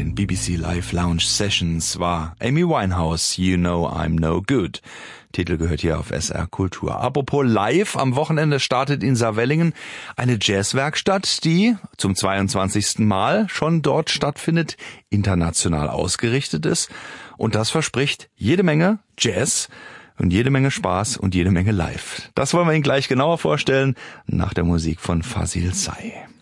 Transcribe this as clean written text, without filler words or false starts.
den BBC Live Lounge Sessions war Amy Winehouse, You Know I'm No Good. Titel gehört hier auf SR Kultur. Apropos live, am Wochenende startet in Saarwellingen eine Jazzwerkstatt, die zum 22. Mal schon dort stattfindet, international ausgerichtet ist. Und das verspricht jede Menge Jazz und jede Menge Spaß und jede Menge Live. Das wollen wir Ihnen gleich genauer vorstellen, nach der Musik von Fazil Say.